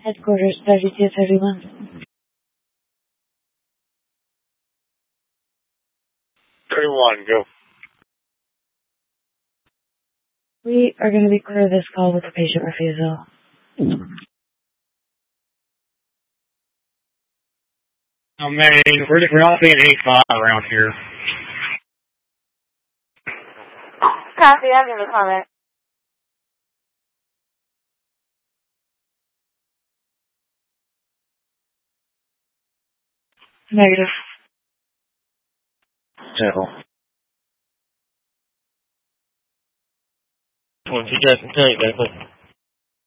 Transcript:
Headquarters 3231. 31, go. We are going to be clear this call with a patient refusal. Oh man, we're not being 8-5 around here. Copy, I'm going to comment. Negative. Settle. Well, if you guys can tell you that,